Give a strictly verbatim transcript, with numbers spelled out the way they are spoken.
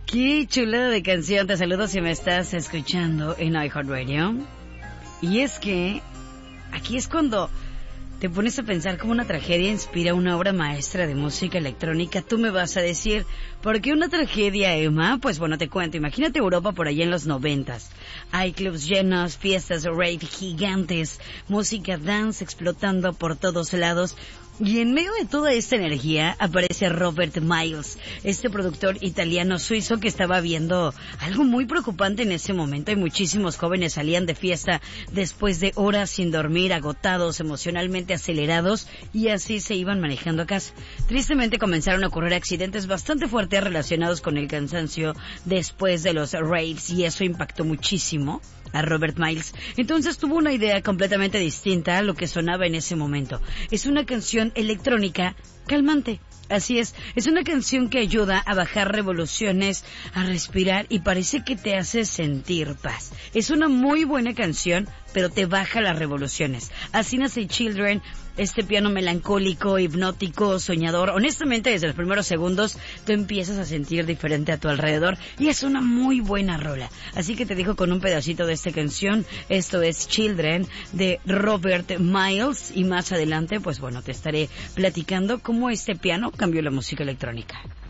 Qué chulada de canción. Te saludo si me estás escuchando en iHeartRadio. Y es que aquí es cuando te pones a pensar cómo una tragedia inspira una obra maestra de música electrónica. Tú me vas a decir, ¿por qué una tragedia, Emma? Pues bueno, te cuento. Imagínate Europa por allá en los noventas. Hay clubs llenos, fiestas rave gigantes, música dance explotando por todos lados. Y en medio de toda esta energía aparece Robert Miles, este productor italiano-suizo que estaba viendo algo muy preocupante en ese momento. Y muchísimos jóvenes salían de fiesta después de horas sin dormir, agotados, emocionalmente acelerados, y así se iban manejando a casa. Tristemente comenzaron a ocurrir accidentes bastante fuertes relacionados con el cansancio después de los raves, y eso impactó muchísimo a Robert Miles. Entonces tuvo una idea completamente distinta a lo que sonaba en ese momento. Es una canción electrónica calmante. Así es, es una canción que ayuda a bajar revoluciones, a respirar, y parece que te hace sentir paz. Es una muy buena canción, pero te baja las revoluciones. Así nace Children, este piano melancólico, hipnótico, soñador. Honestamente, desde los primeros segundos, tú empiezas a sentir diferente a tu alrededor, y es una muy buena rola. Así que te dejo con un pedacito de esta canción. Esto es Children, de Robert Miles, y más adelante, pues bueno, te estaré platicando cómo este piano cambió la música electrónica.